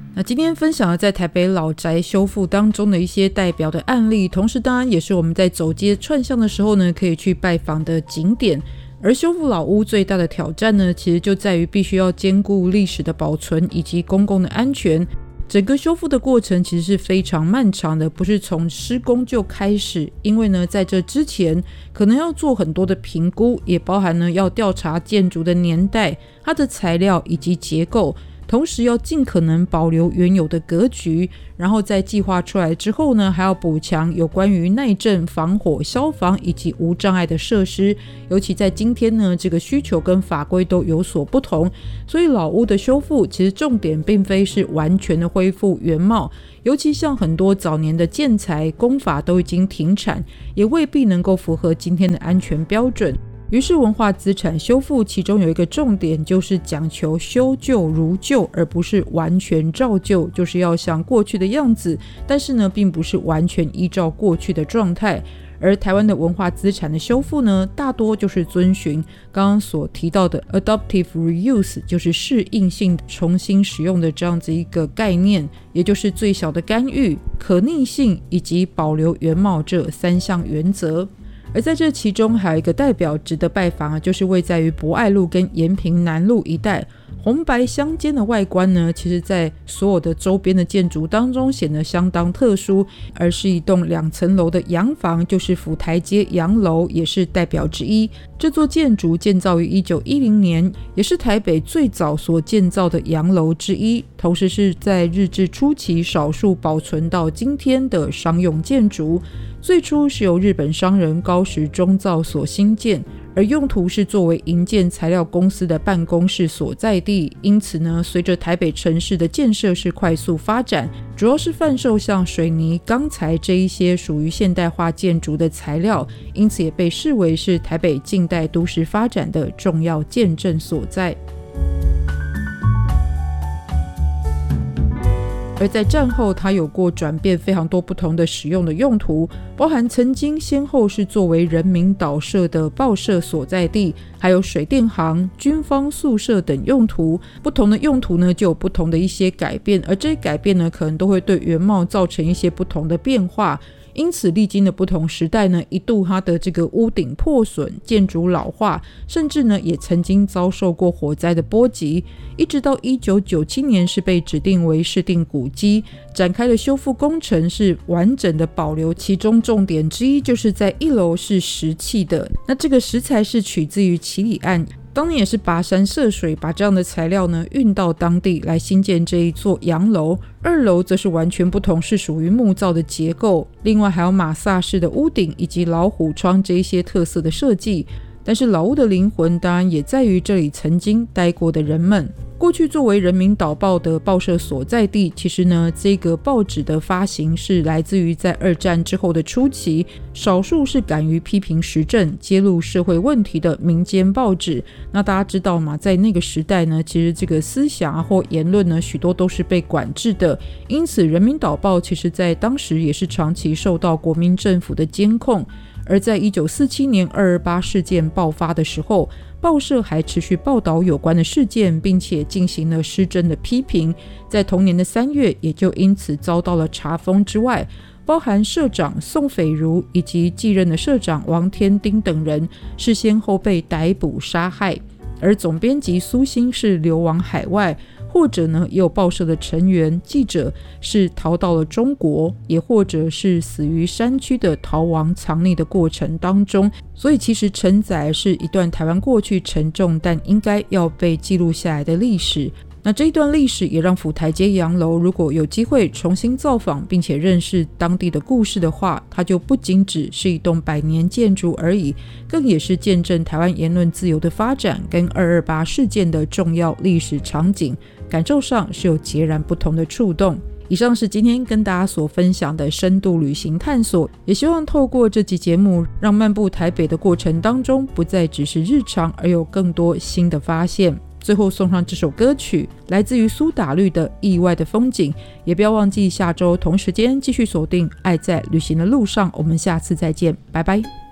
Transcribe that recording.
那今天分享了在台北老宅修复当中的一些代表的案例，同时当然也是我们在走街串巷的时候呢可以去拜访的景点。而修复老屋最大的挑战呢，其实就在于必须要兼顾历史的保存以及公共的安全。整个修复的过程其实是非常漫长的，不是从施工就开始，因为呢在这之前可能要做很多的评估，也包含呢要调查建筑的年代、它的材料以及结构，同时要尽可能保留原有的格局，然后在计划出来之后呢，还要补强有关于耐震、防火、消防以及无障碍的设施。尤其在今天呢，这个需求跟法规都有所不同，所以老屋的修复其实重点并非是完全的恢复原貌，尤其像很多早年的建材工法都已经停产，也未必能够符合今天的安全标准。于是文化资产修复其中有一个重点，就是讲求修旧如旧，而不是完全照旧，就是要像过去的样子，但是呢并不是完全依照过去的状态。而台湾的文化资产的修复呢，大多就是遵循刚刚所提到的 adaptive reuse， 就是适应性重新使用的这样子一个概念，也就是最小的干预、可逆性以及保留原貌这三项原则。而在这其中还有一个代表值得拜访，就是位在于博爱路跟延平南路一带，红白相间的外观呢，其实在所有的周边的建筑当中显得相当特殊，而是一栋2层楼的洋房，就是府台街洋楼，也是代表之一。这座建筑建造于1910年，也是台北最早所建造的洋楼之一，同时是在日治初期少数保存到今天的商用建筑。最初是由日本商人高石中造所兴建，而用途是作为营建材料公司的办公室所在地。因此呢，随着台北城市的建设是快速发展，主要是贩售像水泥、钢材这一些属于现代化建筑的材料，因此也被视为是台北近代都市发展的重要见证所在。而在战后，它有过转变非常多不同的使用的用途，包含曾经先后是作为人民导社的报社所在地，还有水电行、军方宿舍等用途。不同的用途呢，就有不同的一些改变，而这些改变呢，可能都会对原貌造成一些不同的变化。因此历经的不同时代呢，一度它的这个屋顶破损、建筑老化，甚至呢也曾经遭受过火灾的波及，一直到1997年是被指定为市定古迹，展开的修复工程是完整的保留，其中重点之一就是在1楼是石砌的，那这个石材是取自于七里岸，当年也是跋山涉水把这样的材料呢运到当地来兴建这一座洋楼。2楼则是完全不同，是属于木造的结构，另外还有马萨式的屋顶以及老虎窗这一些特色的设计。但是老屋的灵魂当然也在于这里曾经待过的人们。过去作为人民导报的报社所在地，其实呢这个报纸的发行是来自于在2战之后的初期，少数是敢于批评时政、揭露社会问题的民间报纸。那大家知道嘛，在那个时代呢，其实这个思想或言论呢许多都是被管制的，因此人民导报其实在当时也是长期受到国民政府的监控。而在1947年228事件爆发的时候，报社还持续报道有关的事件，并且进行了施政的批评。在同年的3月，也就因此遭到了查封之外，包含社长宋斐如以及继任的社长王天丁等人是先后被逮捕杀害，而总编辑苏欣是流亡海外，或者呢也有报社的成员记者是逃到了中国，也或者是死于山区的逃亡藏匿的过程当中。所以其实承载是一段台湾过去沉重但应该要被记录下来的历史。那这一段历史也让府台街洋楼如果有机会重新造访并且认识当地的故事的话，它就不仅只是一栋100年建筑而已，更也是见证台湾言论自由的发展跟228事件的重要历史场景，感受上是有截然不同的触动。以上是今天跟大家所分享的深度旅行探索，也希望透过这集节目，让漫步台北的过程当中不再只是日常，而有更多新的发现。最后送上这首歌曲，来自于苏打绿的《意外的风景》，也不要忘记下周同时间继续锁定爱在旅行的路上，我们下次再见，拜拜。